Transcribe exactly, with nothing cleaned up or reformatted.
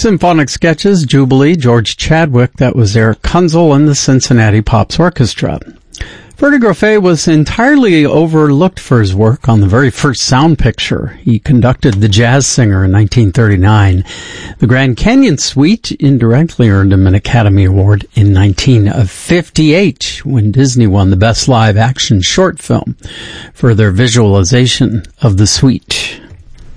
Symphonic Sketches, Jubilee, George Chadwick, that was Eric Kunzel and the Cincinnati Pops Orchestra. Ferdie Grofé was entirely overlooked for his work on the very first sound picture. He conducted The Jazz Singer in nineteen thirty-nine. The Grand Canyon Suite indirectly earned him an Academy Award in nineteen fifty-eight when Disney won the Best Live Action Short Film for their visualization of the suite.